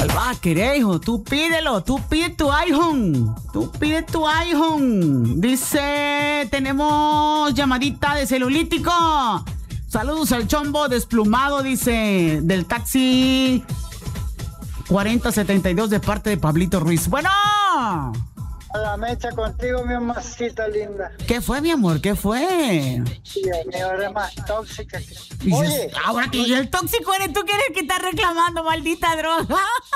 va a querer, hijo? Tú pídelo, tú pide tu iPhone. Tú pide tu iPhone. Dice, tenemos llamadita de celulítico. Saludos al chombo desplumado, dice, del taxi 4072 de parte de Pablito Ruiz. Bueno. A la mecha contigo, mi mamacita linda. ¿Qué fue, mi amor? ¿Qué fue? Sí, mi eres más tóxica. Oye, ahora que el tóxico eres tú, que eres que estás reclamando, maldita droga.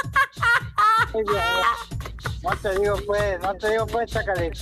No te digo pues, Chacalita.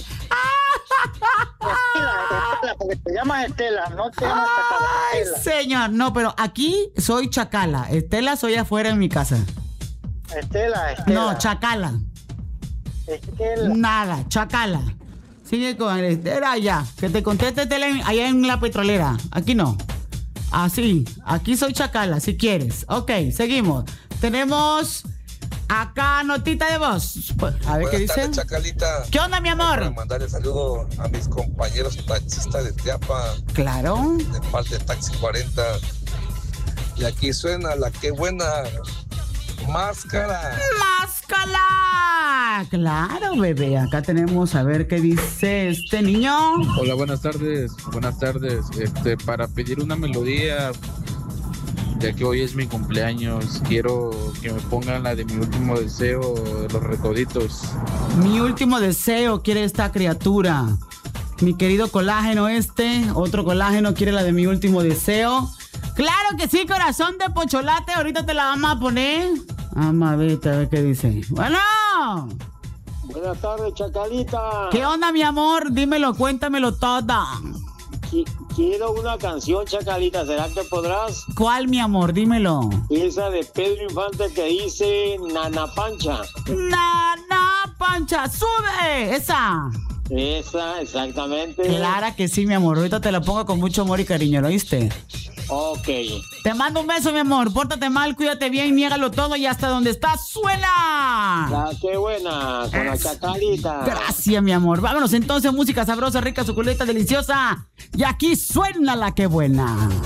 Estela, porque te llamas Estela, no te llamas Chacala. Ay, señor, no, pero aquí soy Chacala. Estela soy afuera en mi casa. Estela. No, Chacala. Estela. Nada, Chacala. Sigue con Estela allá. Que te conteste Estela allá en la petrolera. Aquí no. Así, aquí soy Chacala, si quieres. Ok, seguimos. Tenemos acá notita de voz. A ver qué dice. Buenas tardes, Chacalita. ¿Qué onda, mi amor? Para mandarle saludo a mis compañeros taxistas de Teapa. Claro. De parte de Taxi 40. Y aquí suena la que buena máscara. ¡Máscara! Claro, bebé. Acá tenemos a ver qué dice este niño. Hola, buenas tardes. Buenas tardes. Para pedir una melodía, ya que hoy es mi cumpleaños, quiero que me pongan la de Mi Último Deseo, de Los Recoditos. Mi último deseo quiere esta criatura. Mi querido colágeno otro colágeno quiere la de Mi Último Deseo. Claro que sí, corazón de pocholate. Ahorita te la vamos a poner. Vamos a ver qué dice. Bueno. Buenas tardes, Chacalita. ¿Qué onda, mi amor? Dímelo, cuéntamelo todo. Quiero una canción, Chacalita. ¿Será que podrás? ¿Cuál, mi amor? Dímelo. Esa de Pedro Infante que dice Nana Pancha. Nana Pancha, sube. Esa, exactamente. Clara que sí, mi amor. Ahorita te la pongo con mucho amor y cariño, ¿lo oíste? Ok. Te mando un beso, mi amor. Pórtate mal, cuídate bien, niégalo todo y hasta donde estás, ¡suena! ¡Qué buena! Con la Chacalita. Gracias, mi amor. Vámonos entonces, música sabrosa, rica, suculenta, deliciosa. Y aquí suena la que buena.